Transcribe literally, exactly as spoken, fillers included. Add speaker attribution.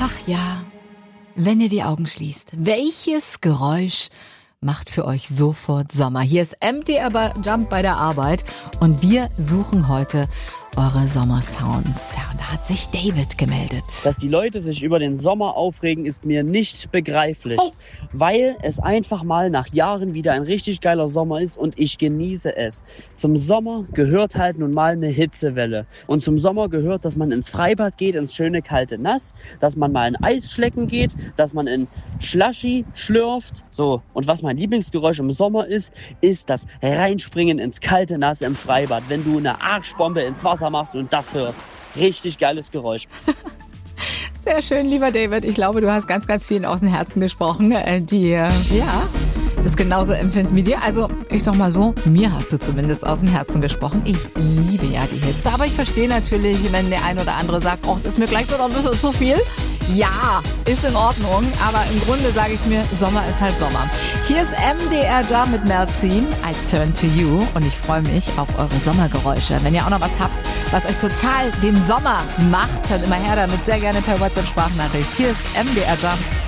Speaker 1: Ach ja, wenn ihr die Augen schließt, welches Geräusch macht für euch sofort Sommer? Hier ist M D R Jump bei der Arbeit und wir suchen heute eure Sommersounds. Ja, und da hat sich David gemeldet.
Speaker 2: Dass die Leute sich über den Sommer aufregen, ist mir nicht begreiflich, oh. weil es einfach mal nach Jahren wieder ein richtig geiler Sommer ist und ich genieße es. Zum Sommer gehört halt nun mal eine Hitzewelle und zum Sommer gehört, dass man ins Freibad geht, ins schöne kalte Nass, dass man mal ein Eis schlecken geht, dass man in Schlaschi schlürft. So, und was mein Lieblingsgeräusch im Sommer ist, ist das Reinspringen ins kalte Nass im Freibad, wenn du eine Arschbombe ins Wasser machst und das hörst. Richtig geiles Geräusch.
Speaker 1: Sehr schön, lieber David. Ich glaube, du hast ganz, ganz vielen aus dem Herzen gesprochen, die, ja, das genauso empfinden wie dir. Also, ich sag mal so, mir hast du zumindest aus dem Herzen gesprochen. Ich liebe ja die Hitze, aber ich verstehe natürlich, wenn der ein oder andere sagt, oh, es ist mir gleich noch ein bisschen zu viel. Ja, ist in Ordnung, aber im Grunde sage ich mir, Sommer ist halt Sommer. Hier ist M D R Jump mit Melzin, I Turn to You, und ich freue mich auf eure Sommergeräusche. Wenn ihr auch noch was habt, was euch total den Sommer macht, dann immer her damit, sehr gerne per WhatsApp-Sprachnachricht. Hier ist M D R Jump.